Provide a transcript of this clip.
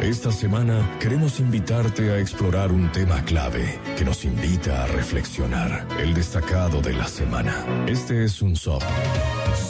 Esta semana queremos invitarte a explorar un tema clave que nos invita a reflexionar, el destacado de la semana. Este es un SOP